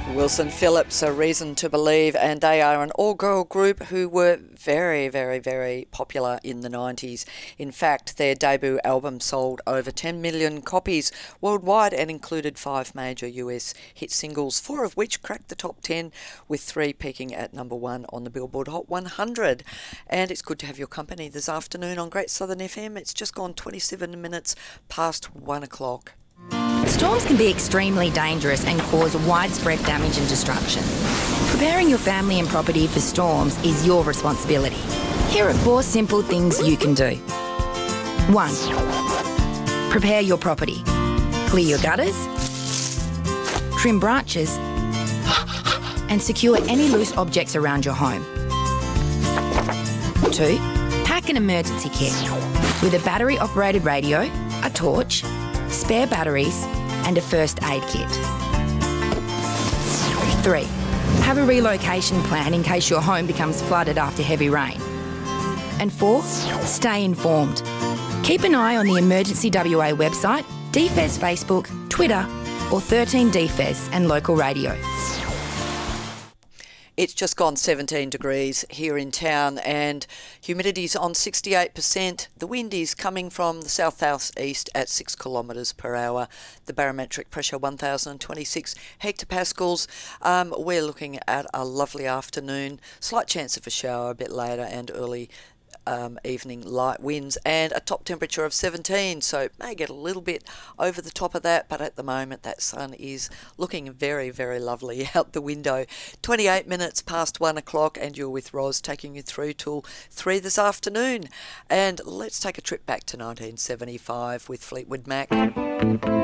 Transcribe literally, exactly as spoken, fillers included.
Wilson Phillips, A Reason to Believe, and they are an all-girl group who were very, very, very popular in the nineties. In fact, their debut album sold over ten million copies worldwide and included five major U S hit singles, four of which cracked the top ten, with three peaking at number one on the Billboard Hot one hundred. And it's good to have your company this afternoon on Great Southern F M. It's just gone twenty-seven minutes past one o'clock. Storms can be extremely dangerous and cause widespread damage and destruction. Preparing your family and property for storms is your responsibility. Here are four simple things you can do. One, prepare your property. Clear your gutters, trim branches, and secure any loose objects around your home. Two, pack an emergency kit with a battery-operated radio, a torch, spare batteries, and a first aid kit. Three, have a relocation plan in case your home becomes flooded after heavy rain. And four, stay informed. Keep an eye on the Emergency W A website, D F E S Facebook, Twitter, or thirteen D F E S and local radio. It's just gone seventeen degrees here in town and humidity's on sixty-eight percent. The wind is coming from the south-south-east at six kilometres per hour. The barometric pressure one thousand twenty-six hectopascals. Um, we're looking at a lovely afternoon. Slight chance of a shower a bit later and early Um, evening light winds, and a top temperature of seventeen, so it may get a little bit over the top of that, but at the moment that sun is looking very, very lovely out the window. twenty-eight minutes past one o'clock, and you're with Roz, taking you through till three this afternoon. And let's take a trip back to nineteen seventy-five with Fleetwood Mac.